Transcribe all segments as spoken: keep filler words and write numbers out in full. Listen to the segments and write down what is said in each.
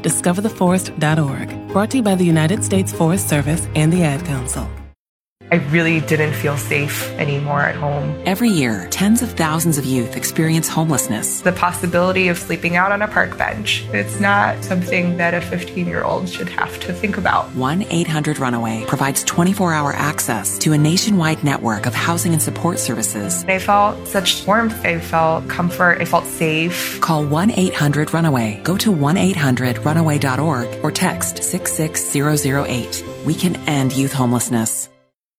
discover the forest dot org. Brought to you by the United States Forest Service and the Ad Council. I really didn't feel safe anymore at home. Every year, tens of thousands of youth experience homelessness. The possibility of sleeping out on a park bench, it's not something that a fifteen-year-old should have to think about. one eight hundred runaway provides twenty-four hour access to a nationwide network of housing and support services. I felt such warmth. I felt comfort. I felt safe. Call one eight hundred runaway. Go to one eight hundred runaway dot org or text six six zero zero eight. We can end youth homelessness.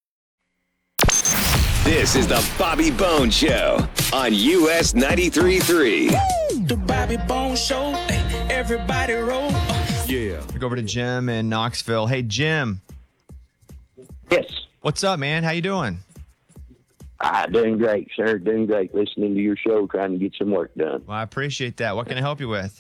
This is the Bobby Bones Show on U S ninety-three point three. The Bobby Bones Show. Everybody roll. Yeah. We go over to Jim in Knoxville. Hey, Jim. Yes. What's up, man? How you doing? Ah, doing great, sir. Doing great. Listening to your show, trying to get some work done. Well, I appreciate that. What can I help you with?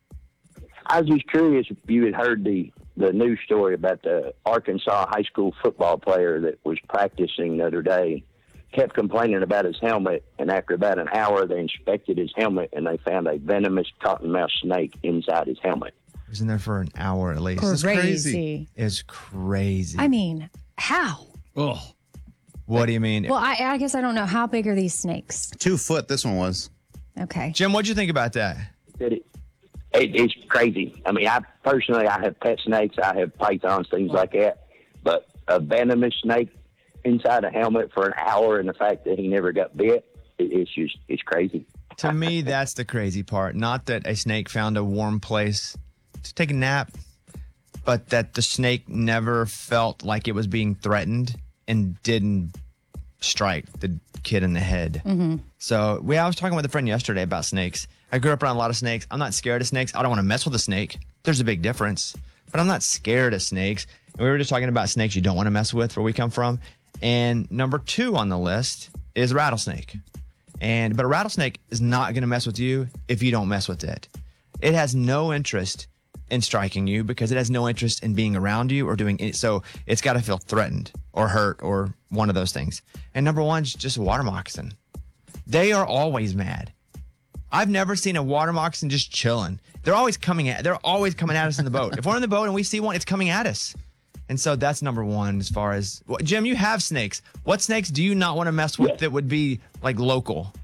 I was just curious if you had heard the, the news story about the Arkansas high school football player that was practicing the other day. Kept complaining about his helmet, and after about an hour, they inspected his helmet, and they found a venomous cottonmouth snake inside his helmet. He was in there for an hour at least. Crazy. It's crazy. It's crazy. I mean, how? Oh. What do you mean? Well, I, I guess I don't know. How big are these snakes? Two foot, this one was. Okay. Jim, what'd you think about that? It, it, it's crazy. I mean, I personally, I have pet snakes. I have pythons, things like that. But a venomous snake inside a helmet for an hour, and the fact that he never got bit, it, it's just, it's crazy. To me, that's the crazy part. Not that a snake found a warm place to take a nap, but that the snake never felt like it was being threatened and didn't strike the kid in the head. Mm-hmm. So we, I was talking with a friend yesterday about snakes. I grew up around a lot of snakes. I'm not scared of snakes. I don't want to mess with a snake. There's a big difference. But I'm not scared of snakes. And we were just talking about snakes you don't want to mess with where we come from. And number two on the list is rattlesnake. And but a rattlesnake is not going to mess with you if you don't mess with it. It has no interest in striking you because it has no interest in being around you or doing it. So it's got to feel threatened or hurt or one of those things. And number one is just a water moccasin. They are always mad. I've never seen a water moccasin just chilling. They're always coming at. They're always coming at us in the boat. If we're in the boat and we see one, it's coming at us. And so that's number one as far as... Well, Jim, you have snakes. What snakes do you not want to mess with yeah. that would be, like, local?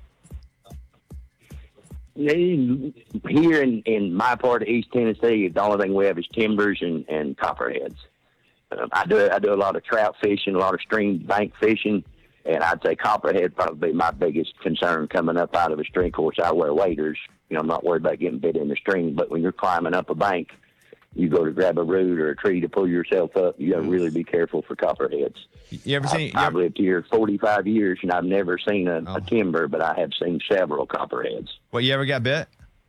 Here in, in my part of East Tennessee, the only thing we have is timbers and, and copperheads. Um, I do I do a lot of trout fishing, a lot of stream bank fishing, and I'd say copperhead probably be my biggest concern coming up out of a stream. Of course, I wear waders. You know, I'm not worried about getting bit in the stream, but when you're climbing up a bank, you go to grab a root or a tree to pull yourself up, you got to really be careful for copperheads. You ever seen? I've, you I've ever, lived here forty-five years, and I've never seen a, oh. a timber, but I have seen several copperheads. What, you ever got bit?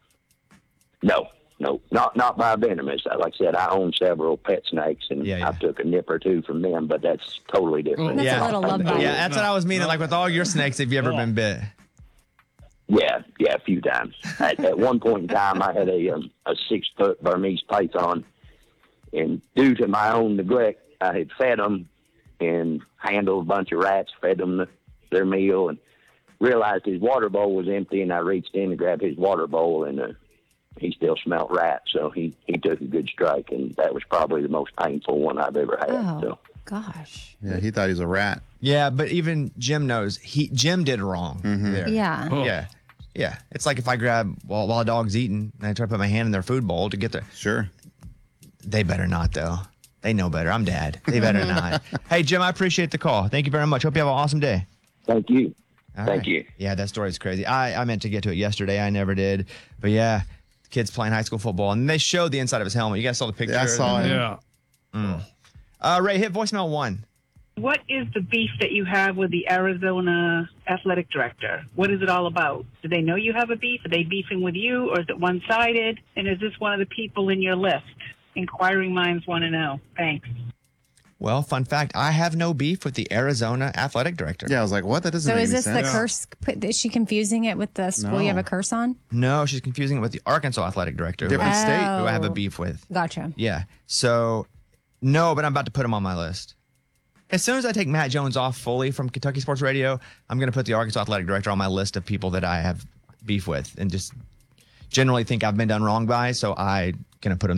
No, no, not not by venomous. Like I said, I own several pet snakes, and yeah, yeah. I took a nip or two from them, but that's totally different. That's yeah. a little love bite. Yeah, that's what I was meaning. Like with all your snakes, have you ever been bit? Yeah, yeah, a few times. at, at one point in time, I had a um, a six-foot Burmese python, and due to my own neglect, I had fed them and handled a bunch of rats, fed them the, their meal, and realized his water bowl was empty, and I reached in to grab his water bowl, and uh, he still smelled rats, so he, he took a good strike, and that was probably the most painful one I've ever had. Oh, so. gosh. Yeah, he thought he was a rat. Yeah, but even Jim knows. He Jim did wrong Mm-hmm. there. Yeah. Oh. Yeah. Yeah. It's like if I grab, while, while a dog's eating, and I try to put my hand in their food bowl to get their... Sure. They better not, though. They know better. I'm dad. They better not. Hey, Jim, I appreciate the call. Thank you very much. Hope you have an awesome day. Thank you. All Thank right. you. Yeah, that story is crazy. I, I meant to get to it yesterday. I never did. But yeah, the kid's playing high school football, and they showed the inside of his helmet. You guys saw the picture? Yeah, I saw it. Yeah. Mm. Uh, Ray, hit voicemail one. What is the beef that you have with the Arizona athletic director? What is it all about? Do they know you have a beef? Are they beefing with you, or is it one-sided? And is this one of the people in your list? Inquiring minds want to know. Thanks. Well, fun fact, I have no beef with the Arizona athletic director. Yeah, I was like, what? That doesn't So make is any this sense. the curse? Is she confusing it with the school No. you have a curse on? No, she's confusing it with the Arkansas athletic director. who Different I- state. Who I have a Oh. beef with. Gotcha. Yeah. So, no, but I'm about to put him on my list. As soon as I take Matt Jones off fully from Kentucky Sports Radio, I'm going to put the Arkansas athletic director on my list of people that I have beef with and just generally think I've been done wrong by. So I going to put him